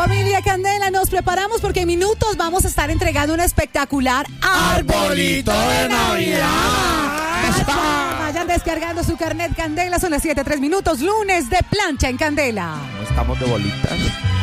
Familia Candela, nos preparamos porque en minutos vamos a estar entregando un espectacular arbolito de Navidad. Vayan descargando su carnet Candela, son las 7:03 minutos, lunes de plancha en Candela. No estamos de bolitas.